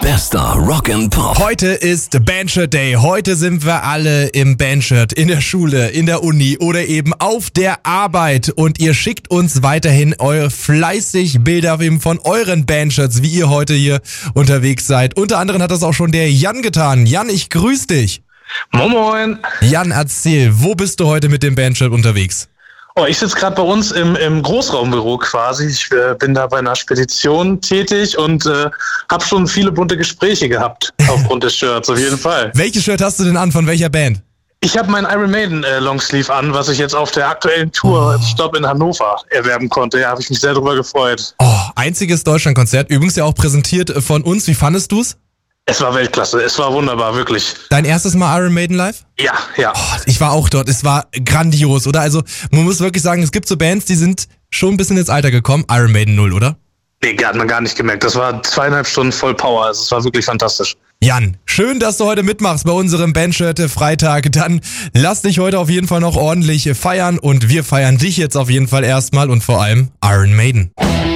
Bester Rock and Pop. Heute ist Bandshirt Day. Heute sind wir alle im Bandshirt, in der Schule, in der Uni oder eben auf der Arbeit. Und ihr schickt uns weiterhin eure fleißig Bilder eben von euren Bandshirts, wie ihr heute hier unterwegs seid. Unter anderem hat das auch schon der Jan getan. Jan, ich grüße dich. Moin Moin. Jan, erzähl, wo bist du heute mit dem Bandshirt unterwegs? Oh, ich sitze gerade bei uns im Großraumbüro quasi. Ich bin da bei einer Spedition tätig und habe schon viele bunte Gespräche gehabt aufgrund des Shirts, auf jeden Fall. Welches Shirt hast du denn an, von welcher Band? Ich habe mein Iron Maiden Longsleeve an, was ich jetzt auf der aktuellen Tour Stopp in Hannover erwerben konnte. Ja, habe ich mich sehr drüber gefreut. Oh, einziges Deutschlandkonzert, übrigens ja auch präsentiert von uns. Wie fandest du's? Es war Weltklasse, es war wunderbar, wirklich. Dein erstes Mal Iron Maiden live? Ja. Oh, ich war auch dort, es war grandios, oder? Also man muss wirklich sagen, es gibt so Bands, die sind schon ein bisschen ins Alter gekommen. Iron Maiden 0, oder? Nee, hat man gar nicht gemerkt. Das war 2,5 Stunden voll Power, also es war wirklich fantastisch. Jan, schön, dass du heute mitmachst bei unserem Bandshirt-Freitag. Dann lass dich heute auf jeden Fall noch ordentlich feiern und wir feiern dich jetzt auf jeden Fall erstmal und vor allem Iron Maiden.